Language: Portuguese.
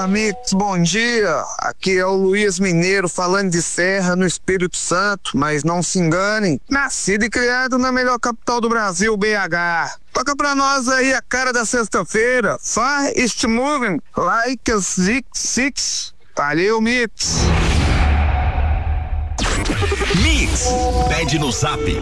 Fala, Mix, bom dia. Aqui é o Luiz Mineiro falando de Serra, no Espírito Santo, mas não se enganem, nascido e criado na melhor capital do Brasil, BH. Toca pra nós aí a cara da sexta-feira. Far East Moving, like a six. Valeu, Mix. Mix, pede no Zap